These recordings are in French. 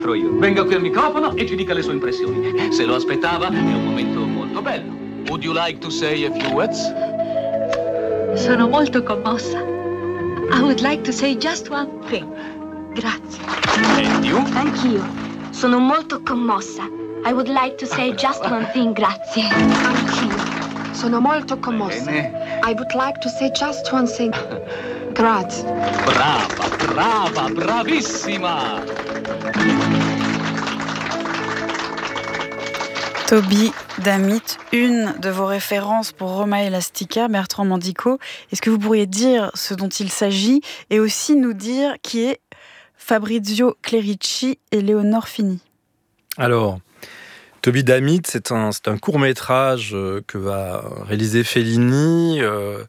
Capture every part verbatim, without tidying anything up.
Io. Venga qui al microfono e ci dica le sue impressioni. Se lo aspettava, è un momento molto bello. Would you like to say a few words? Sono molto commossa. I would like to say just one thing. Grazie. And you? Anch'io. Sono molto commossa. I would like to say just one thing, grazie. Anch'io. Sono molto commossa. Bene. I would like to say just one thing. Grazie. Brava, brava, bravissima. Toby Damit, une de vos références pour Roma Elastica, Bertrand Mandico. Est-ce que vous pourriez dire ce dont il s'agit et aussi nous dire qui est Fabrizio Clerici et Léonore Fini? Alors, Toby Damit, c'est un, c'est un court-métrage que va réaliser Fellini euh,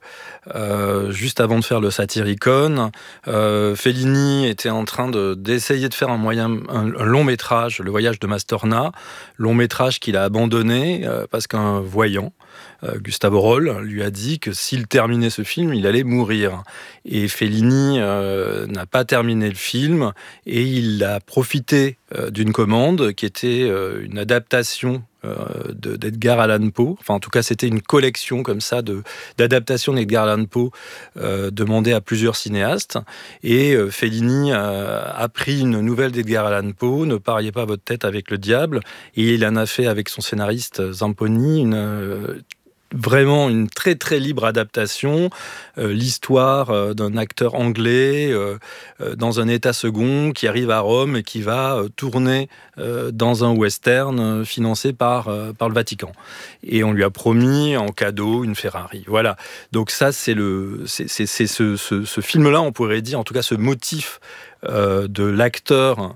euh, juste avant de faire le Satyricon. Euh, Fellini était en train de, d'essayer de faire un, moyen, un, un long-métrage, Le Voyage de Mastorna, long-métrage qu'il a abandonné euh, parce qu'un voyant, euh, Gustavo Roll, lui a dit que s'il terminait ce film, il allait mourir. Et Fellini euh, n'a pas terminé le film et il a profité euh, d'une commande qui était euh, une adaptation euh, de, d'Edgar Allan Poe. Enfin, en tout cas, c'était une collection comme ça de, d'adaptations d'Edgar Allan Poe euh, demandée à plusieurs cinéastes. Et euh, Fellini euh, a pris une nouvelle d'Edgar Allan Poe, Ne pariez pas votre tête avec le diable, et il en a fait avec son scénariste Zamponi une euh, vraiment une très très libre adaptation, euh, l'histoire euh, d'un acteur anglais euh, euh, dans un état second qui arrive à Rome et qui va euh, tourner euh, dans un western euh, financé par, euh, par le Vatican. Et on lui a promis en cadeau une Ferrari. Voilà. Donc ça, c'est, le, c'est, c'est, c'est ce, ce, ce film-là, on pourrait dire, en tout cas ce motif euh, de l'acteur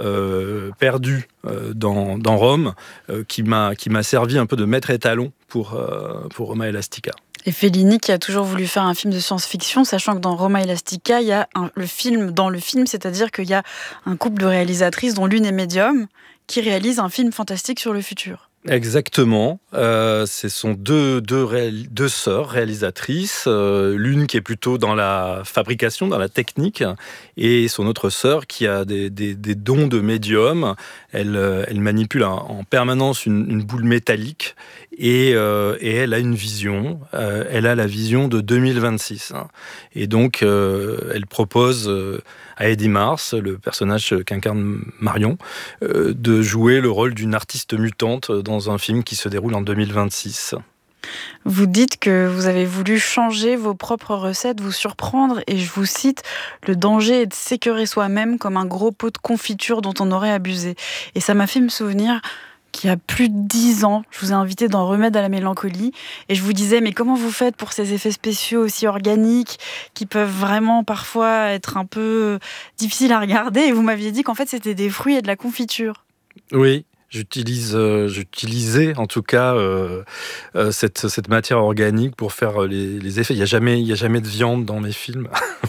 euh, perdu euh, dans, dans Rome, euh, qui, m'a, qui m'a servi un peu de maître étalon pour, euh, pour Roma Elastica. Et Fellini qui a toujours voulu faire un film de science-fiction, sachant que dans Roma Elastica, il y a un, le film dans le film, c'est-à-dire qu'il y a un couple de réalisatrices dont l'une est médium, qui réalise un film fantastique sur le futur. Exactement. Euh, ce sont deux, deux, réal- deux sœurs réalisatrices, euh, l'une qui est plutôt dans la fabrication, dans la technique, et son autre sœur qui a des, des, des dons de médium. Elle, elle manipule en, en permanence une, une boule métallique et, euh, et elle a une vision. Euh, elle a la vision de deux mille vingt-six. Hein. Et donc, euh, elle propose euh, à Eddie Mars, le personnage qu'incarne Marion, euh, de jouer le rôle d'une artiste mutante dans un film qui se déroule en deux mille vingt-six. Vous dites que vous avez voulu changer vos propres recettes, vous surprendre, et je vous cite, le danger est de s'écœurer soi-même comme un gros pot de confiture dont on aurait abusé. Et ça m'a fait me souvenir qu'il y a plus de dix ans, je vous ai invité dans Remède à la mélancolie, et je vous disais, mais comment vous faites pour ces effets spéciaux aussi organiques, qui peuvent vraiment parfois être un peu difficiles à regarder, et vous m'aviez dit qu'en fait c'était des fruits et de la confiture. Oui. J'utilise, euh, j'utilisais en tout cas euh, euh, cette, cette matière organique pour faire les, les effets. Il n'y a jamais, il y a jamais de viande dans mes films.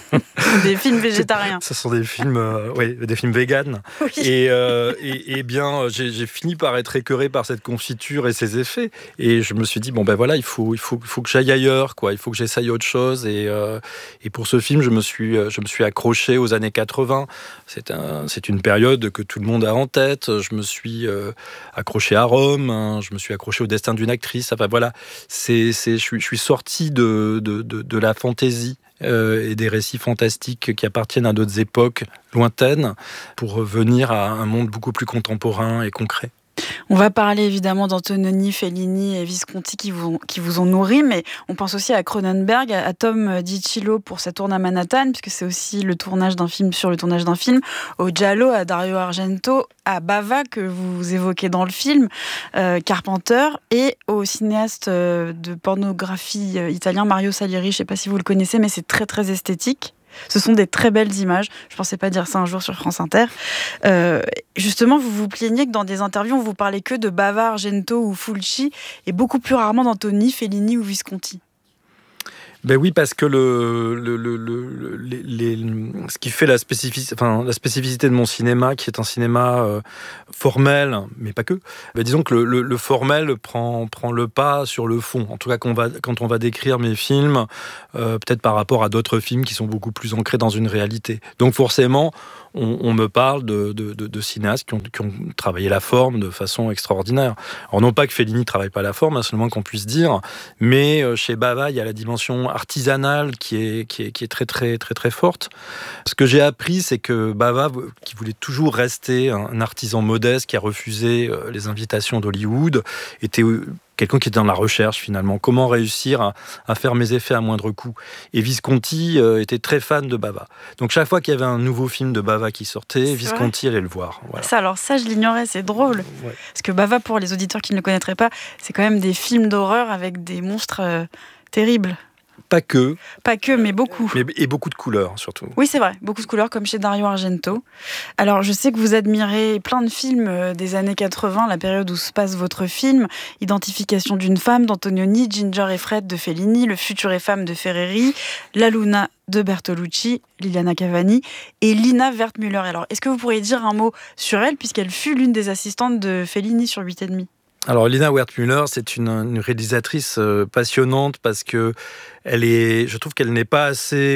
Des films végétariens. Ce sont des films, euh, oui, des films véganes. Oui. Et, euh, et, et bien, j'ai, j'ai fini par être écœuré par cette confiture et ses effets. Et je me suis dit bon ben voilà, il faut, il faut, il faut que j'aille ailleurs, quoi. Il faut que j'essaye autre chose. Et, euh, et pour ce film, je me suis, je me suis accroché aux années quatre-vingts. C'est un, c'est une période que tout le monde a en tête. Je me suis euh, accroché à Rome, hein, je me suis accroché au destin d'une actrice. Enfin voilà, c'est, c'est, je suis, je suis sorti de, de, de, de la fantaisie euh, et des récits fantastiques qui appartiennent à d'autres époques lointaines pour revenir à un monde beaucoup plus contemporain et concret. On va parler évidemment d'Antonioni, Fellini et Visconti qui vous, qui vous ont nourri, mais on pense aussi à Cronenberg, à Tom DiCillo pour sa tourne à Manhattan, puisque c'est aussi le tournage d'un film sur le tournage d'un film, au Giallo, à Dario Argento, à Bava, que vous évoquez dans le film, euh, Carpenter, et au cinéaste euh, de pornographie euh, italien Mario Salieri. Je ne sais pas si vous le connaissez, mais c'est très très esthétique. Ce sont des très belles images. Je ne pensais pas dire ça un jour sur France Inter. Euh, justement, vous vous plaignez que dans des interviews, on vous parlait que de Bava, Argento ou Fulci, et beaucoup plus rarement d'Antoni, Fellini ou Visconti. Ben oui, parce que le, le, le, le, les, les, ce qui fait la spécificité, enfin, la spécificité de mon cinéma, qui est un cinéma euh, formel, mais pas que, ben disons que le, le, le formel prend, prend le pas sur le fond. En tout cas, quand on va, quand on va décrire mes films, euh, peut-être par rapport à d'autres films qui sont beaucoup plus ancrés dans une réalité. Donc forcément, on, on me parle de, de, de, de cinéastes qui ont, qui ont travaillé la forme de façon extraordinaire. Alors non pas que Fellini ne travaille pas la forme, hein, c'est le moins qu'on puisse dire, mais chez Bava, il y a la dimension artisanale qui est, qui est, qui est très, très, très, très forte. Ce que j'ai appris, c'est que Bava, qui voulait toujours rester un artisan modeste, qui a refusé les invitations d'Hollywood, était quelqu'un qui était dans la recherche finalement. Comment réussir à, à faire mes effets à moindre coût. Et Visconti euh, était très fan de Bava. Donc chaque fois qu'il y avait un nouveau film de Bava qui sortait, c'est Visconti vrai allait le voir. Voilà. Ça, alors ça, je l'ignorais, c'est drôle. Ouais. Parce que Bava, pour les auditeurs qui ne le connaîtraient pas, c'est quand même des films d'horreur avec des monstres euh, terribles. Pas que. Pas que, mais beaucoup. Mais, et beaucoup de couleurs, surtout. Oui, c'est vrai. Beaucoup de couleurs, comme chez Dario Argento. Alors, je sais que vous admirez plein de films des années quatre-vingts, la période où se passe votre film. Identification d'une femme d'Antonioni, Ginger et Fred de Fellini, Le futur et femme de Ferreri, La Luna de Bertolucci, Liliana Cavani et Lina Wertmüller. Alors, est-ce que vous pourriez dire un mot sur elle, puisqu'elle fut l'une des assistantes de Fellini sur huit et demi ? Alors Lina Wertmüller, c'est une, une réalisatrice euh, passionnante parce que elle est, je trouve qu'elle n'est pas assez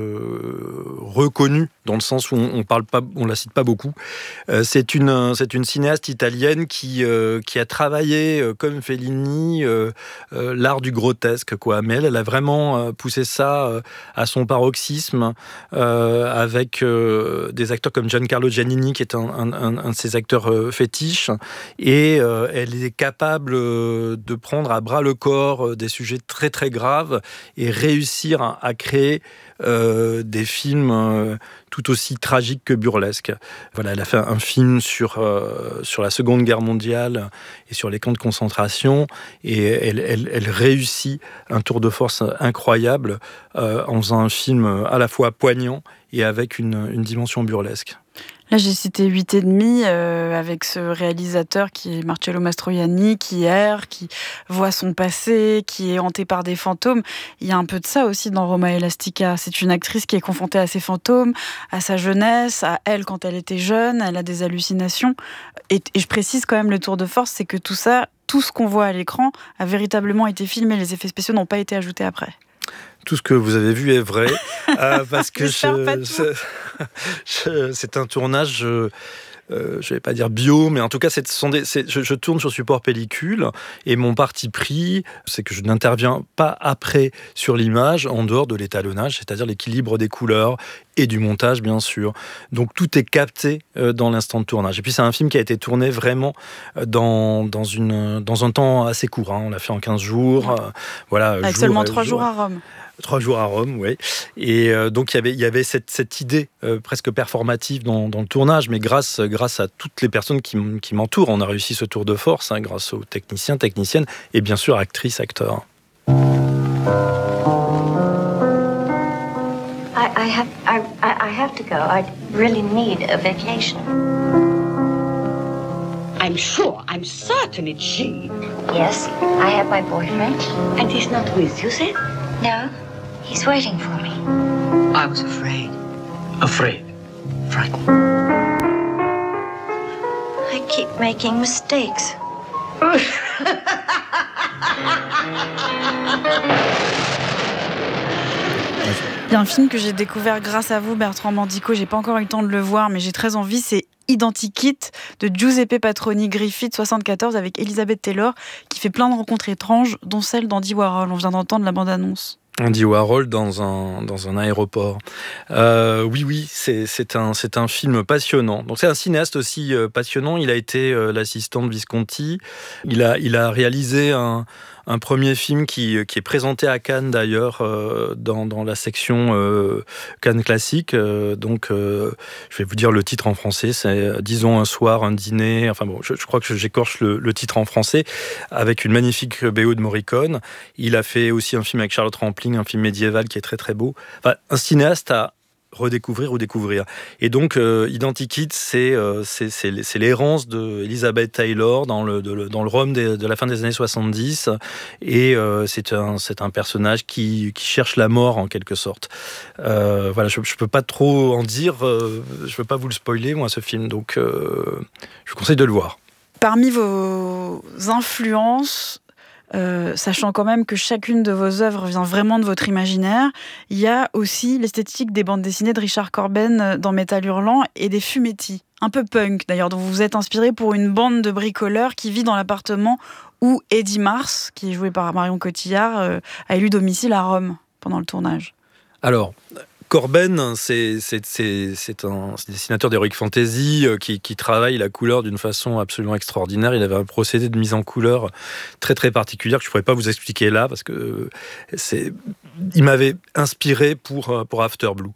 euh, reconnue dans le sens où on, on parle pas, on la cite pas beaucoup. Euh, c'est une, c'est une cinéaste italienne qui euh, qui a travaillé euh, comme Fellini euh, euh, l'art du grotesque, quoi. Mais elle, elle a vraiment euh, poussé ça euh, à son paroxysme euh, avec euh, des acteurs comme Giancarlo Giannini qui est un, un, un, un de ses acteurs euh, fétiches, et euh, elle est capable euh, de prendre à bras le corps euh, des sujets très très graves et réussir à, à créer euh, des films euh, tout aussi tragiques que burlesques. Voilà, elle a fait un film sur, euh, sur la Seconde Guerre mondiale et sur les camps de concentration, et elle, elle, elle réussit un tour de force incroyable euh, en faisant un film à la fois poignant et avec une, une dimension burlesque. Là, j'ai cité huit et demi euh, avec ce réalisateur qui est Marcello Mastroianni, qui erre, qui voit son passé, qui est hanté par des fantômes. Il y a un peu de ça aussi dans Roma Elastica. C'est une actrice qui est confrontée à ses fantômes, à sa jeunesse, à elle quand elle était jeune. Elle a des hallucinations. Et, et je précise quand même, le tour de force, c'est que tout ça, tout ce qu'on voit à l'écran a véritablement été filmé. Les effets spéciaux n'ont pas été ajoutés après. Tout ce que vous avez vu est vrai, euh, parce que je, je, je, c'est un tournage, euh, euh, je vais pas dire bio, mais en tout cas, c'est, sont des, c'est, je, je tourne sur support pellicule, et mon parti pris, c'est que je n'interviens pas après sur l'image, en dehors de l'étalonnage, c'est-à-dire l'équilibre des couleurs et du montage, bien sûr. Donc tout est capté euh, dans l'instant de tournage. Et puis c'est un film qui a été tourné vraiment dans, dans, une, dans un temps assez court. Hein. On l'a fait en quinze jours. Euh, voilà, Avec jour, seulement trois jour, jours à Rome. Trois jours à Rome, oui. Et euh, donc il y avait, il y avait cette, cette idée euh, presque performative dans, dans le tournage, mais grâce, grâce à toutes les personnes qui, qui m'entourent, on a réussi ce tour de force, hein, grâce aux techniciens, techniciennes, et bien sûr actrices, acteurs. I, I have, I, I have to go. I really need a vacation. I'm sure, I'm certain it's she. Yes, I have my boyfriend. And he's not with you, then? No, he's waiting for me. I was afraid. Afraid? Frightened? I keep making mistakes. Il y a un film que j'ai découvert grâce à vous, Bertrand Mandico. J'ai pas encore eu le temps de le voir, mais j'ai très envie. C'est Identikit de Giuseppe Patroni Griffith, soixante-quatorze, avec Elizabeth Taylor, qui fait plein de rencontres étranges, dont celle d'Andy Warhol. On vient d'entendre la bande-annonce. Andy Warhol dans un, dans un aéroport. Euh, oui, oui, c'est, c'est, un, c'est un film passionnant. Donc, c'est un cinéaste aussi euh, passionnant. Il a été euh, l'assistant de Visconti. Il a, il a réalisé un, un premier film qui, qui est présenté à Cannes, d'ailleurs, euh, dans, dans la section euh, Cannes classique. Euh, donc, euh, je vais vous dire le titre en français. C'est « Disons un soir, un dîner ». Enfin bon, je, je crois que j'écorche le, le titre en français, avec une magnifique B O de Morricone. Il a fait aussi un film avec Charlotte Rampling, un film médiéval qui est très très beau. Enfin, un cinéaste à redécouvrir ou découvrir. Et donc, euh, Identikit, c'est, euh, c'est, c'est, c'est l'errance de Elizabeth Taylor dans le, de, dans le Rome de, de la fin des années soixante-dix. Et euh, c'est, un, c'est un personnage qui, qui cherche la mort, en quelque sorte. Euh, voilà, je ne peux pas trop en dire. Euh, je ne veux pas vous le spoiler, moi, ce film. Donc, euh, je vous conseille de le voir. Parmi vos influences, euh, sachant quand même que chacune de vos œuvres vient vraiment de votre imaginaire. Il y a aussi l'esthétique des bandes dessinées de Richard Corben dans Métal Hurlant et des Fumetti, un peu punk d'ailleurs, dont vous vous êtes inspiré pour une bande de bricoleurs qui vit dans l'appartement où Eddie Mars, qui est joué par Marion Cotillard, euh, a élu domicile à Rome pendant le tournage. Alors, Corben, c'est, c'est, c'est, c'est un dessinateur d'heroic fantasy qui, qui travaille la couleur d'une façon absolument extraordinaire. Il avait un procédé de mise en couleur très très particulier que je ne pourrais pas vous expliquer là parce que c'est, il m'avait inspiré pour, pour After Blue.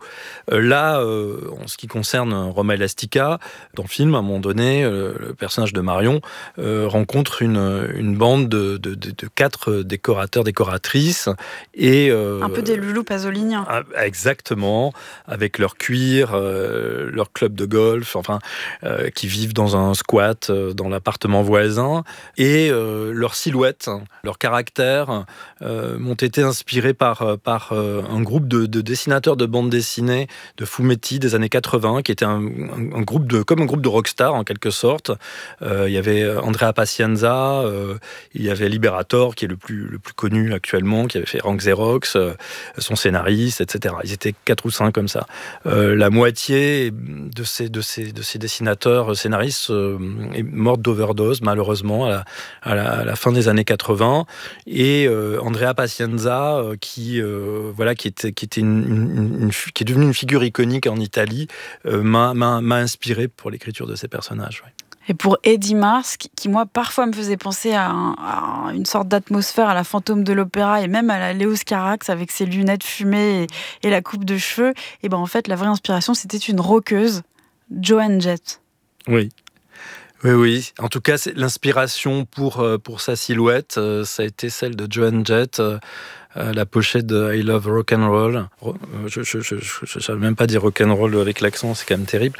Là, en ce qui concerne Roma Elastica, dans le film, à un moment donné, le personnage de Marion rencontre une, une bande de, de, de, de quatre décorateurs, décoratrices. Et, un peu des loulous pasoliniens. Exactement. Avec leur cuir, euh, leur club de golf, enfin, euh, qui vivent dans un squat euh, dans l'appartement voisin, et euh, leur silhouette, leur caractère euh, m'ont été inspirés par, par euh, un groupe de, de dessinateurs de bande dessinée de Fumetti des années quatre-vingts, qui était un, un, un groupe de, comme un groupe de rockstar en quelque sorte. Euh, il y avait Andrea Pacienza, euh, il y avait Liberator, qui est le plus, le plus connu actuellement, qui avait fait Rank Xerox, euh, son scénariste, et cetera. Ils étaient quatre ou cinq comme ça. Euh, la moitié de ces, de ces, de ces dessinateurs scénaristes euh, est morte d'overdose, malheureusement, à la, à la, à la fin des années quatre-vingts. Et euh, Andrea Pacienza, euh, qui, euh, voilà, qui, était, qui, était une, une, une, qui est devenue une figure iconique en Italie, euh, m'a, m'a, m'a inspiré pour l'écriture de ces personnages. Ouais. Et pour Eddie Mars, qui, qui moi parfois me faisait penser à, un, à une sorte d'atmosphère à la Fantôme de l'Opéra et même à la Léos Carax avec ses lunettes fumées et, et la coupe de cheveux, et ben en fait la vraie inspiration c'était une rockeuse, Joan Jett. Oui. Oui, oui. En tout cas, c'est l'inspiration pour, pour sa silhouette, ça a été celle de Joan Jett. Euh, la pochette de I Love Rock'n'Roll. Je ne savais même pas dire rock'n'roll avec l'accent, c'est quand même terrible.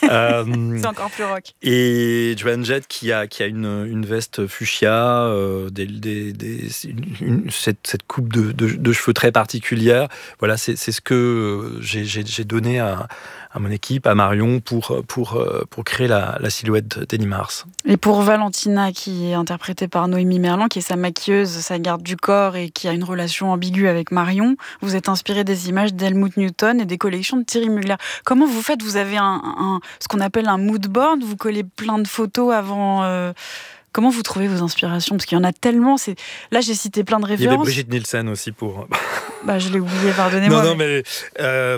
euh, c'est encore plus rock. Et Joan Jett qui a, qui a une, une veste fuchsia, euh, des, des, des, une, cette, cette coupe de, de, de cheveux très particulière. Voilà, c'est, c'est ce que j'ai, j'ai, j'ai donné à, à mon équipe, à Marion, pour, pour, pour créer la, la silhouette d'Eddie Mars. Et pour Valentina, qui est interprétée par Noémie Merlan, qui est sa maquilleuse, sa garde du corps et qui a une relation ambiguë avec Marion, vous êtes inspiré des images d'Helmut Newton et des collections de Thierry Mugler. Comment vous faites ? Vous avez un, un, ce qu'on appelle un mood board, vous collez plein de photos avant... Euh... Comment vous trouvez vos inspirations ? Parce qu'il y en a tellement. C'est... Là, j'ai cité plein de références. Il y avait Brigitte Nielsen aussi pour... Bah, je l'ai oublié, pardonnez-moi. Non, non, mais, euh,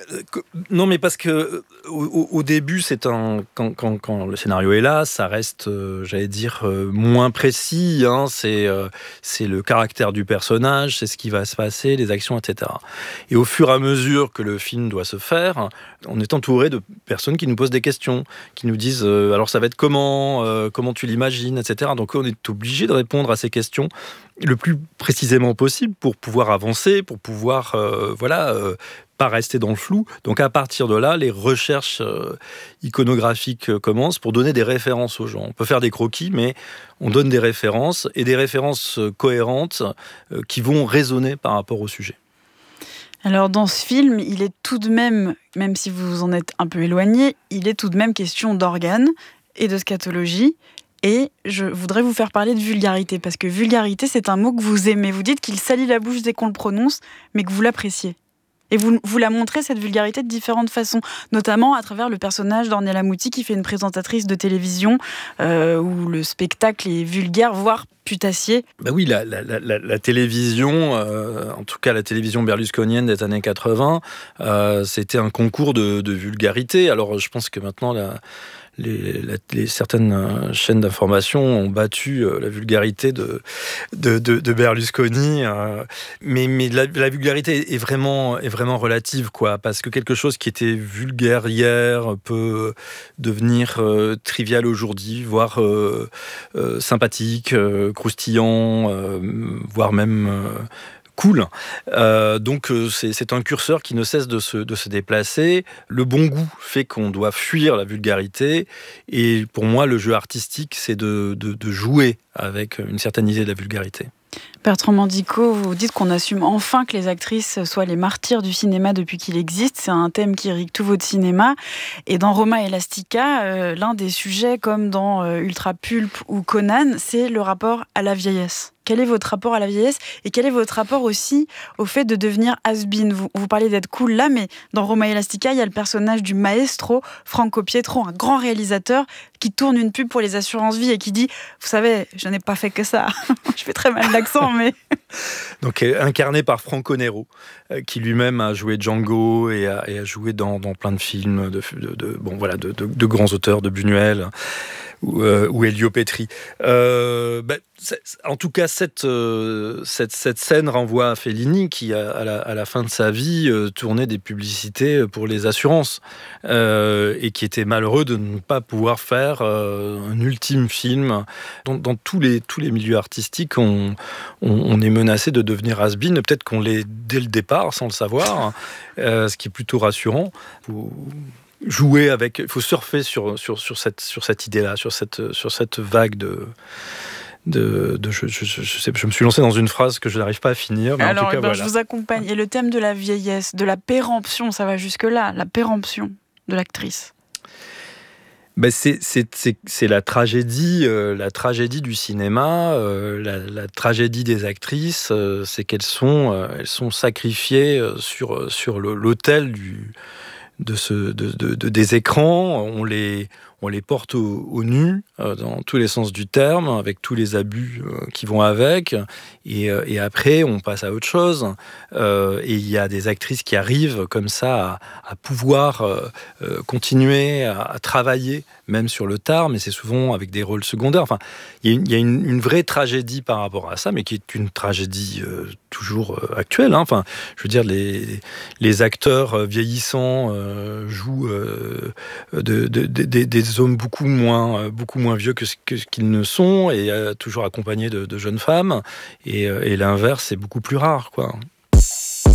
non, mais parce que au, au début, c'est un quand, quand, quand le scénario est là, ça reste, euh, j'allais dire, euh, moins précis. Hein, c'est euh, c'est le caractère du personnage, c'est ce qui va se passer, les actions, et cetera. Et au fur et à mesure que le film doit se faire, on est entouré de personnes qui nous posent des questions, qui nous disent euh, alors ça va être comment, euh, comment tu l'imagines, et cetera. Donc on est obligé de répondre à ces questions le plus précisément possible pour pouvoir avancer, pour pouvoir, euh, voilà, euh, pas rester dans le flou. Donc à partir de là, les recherches euh, iconographiques euh, commencent pour donner des références aux gens. On peut faire des croquis, mais on donne des références et des références euh, cohérentes euh, qui vont résonner par rapport au sujet. Alors dans ce film, il est tout de même, même si vous en êtes un peu éloigné, il est tout de même question d'organes et de scatologie. Et je voudrais vous faire parler de vulgarité, parce que vulgarité, c'est un mot que vous aimez. Vous dites qu'il salit la bouche dès qu'on le prononce, mais que vous l'appréciez. Et vous, vous la montrez, cette vulgarité, de différentes façons, notamment à travers le personnage d'Ornella Muti, qui fait une présentatrice de télévision, euh, où le spectacle est vulgaire, voire putassier. Ben oui, la, la, la, la télévision, euh, en tout cas la télévision berlusconienne des années quatre-vingts, euh, c'était un concours de, de vulgarité. Alors je pense que maintenant... La, Les, la, les, certaines chaînes d'information ont battu euh, la vulgarité de, de, de, de Berlusconi. Euh, mais mais la, la vulgarité est vraiment, est vraiment relative, quoi, parce que quelque chose qui était vulgaire hier peut devenir euh, trivial aujourd'hui, voire euh, euh, sympathique, euh, croustillant, euh, voire même... Euh, cool. Euh, donc euh, c'est, c'est un curseur qui ne cesse de se, de se déplacer. Le bon goût fait qu'on doit fuir la vulgarité. Et pour moi, le jeu artistique, c'est de, de, de jouer avec une certaine idée de la vulgarité. Bertrand Mandico, vous dites qu'on assume enfin que les actrices soient les martyrs du cinéma depuis qu'il existe. C'est un thème qui irrigue tout votre cinéma. Et dans Roma Elastica, euh, l'un des sujets, comme dans euh, Ultra Pulp ou Conan, c'est le rapport à la vieillesse. Quel est votre rapport à la vieillesse et quel est votre rapport aussi au fait de devenir has-been? Vous, vous parlez d'être cool là, mais dans Roma Elastica, il y a le personnage du maestro Franco Pietro, un grand réalisateur qui tourne une pub pour les assurances-vie et qui dit « Vous savez, je n'ai pas fait que ça. » Je fais très mal l'accent, mais... Donc, euh, incarné par Franco Nero, euh, qui lui-même a joué Django et a, et a joué dans, dans plein de films de, de, de, bon, voilà, de, de, de grands auteurs, de Buñuel ou, euh, ou Elio Petri. Euh, bah, en tout cas, cette, euh, cette, cette scène renvoie à Fellini qui, a, à, la, à la fin de sa vie, euh, tournait des publicités pour les assurances euh, et qui était malheureux de ne pas pouvoir faire euh, un ultime film. Dans, dans tous, les, tous les milieux artistiques, on, on, on est menacé de devenir has-been. Peut-être qu'on l'est dès le départ, sans le savoir, euh, ce qui est plutôt rassurant. Faut jouer avec, il faut surfer sur, sur, sur, cette, sur cette idée-là, sur cette, sur cette vague de... De, de je, je, je, sais, je me suis lancé dans une phrase que je n'arrive pas à finir. Mais Alors, en tout cas, eh ben, voilà. je vous accompagne. Et le thème de la vieillesse, de la péremption, ça va jusque-là, la péremption de l'actrice. Ben c'est, c'est, c'est, c'est la tragédie, euh, la tragédie du cinéma, euh, la, la tragédie des actrices, euh, c'est qu'elles sont, euh, elles sont sacrifiées sur, sur le, l'autel du, de ce, de, de, de, des écrans. On les... On les porte au, au nu, euh, dans tous les sens du terme, avec tous les abus euh, qui vont avec. Et, euh, et après, on passe à autre chose. Euh, et il y a des actrices qui arrivent comme ça à, à pouvoir euh, euh, continuer à, à travailler, même sur le tard, mais c'est souvent avec des rôles secondaires. Enfin, il y a une, il y a une, une vraie tragédie par rapport à ça, mais qui est une tragédie euh, toujours euh, actuelle. Hein. Enfin, je veux dire, les, les acteurs euh, vieillissants euh, jouent euh, de, de, de, de, des hommes beaucoup moins, beaucoup moins vieux que ce que, qu'ils ne sont et euh, toujours accompagnés de, de jeunes femmes. Et, et l'inverse, c'est beaucoup plus rare, quoi.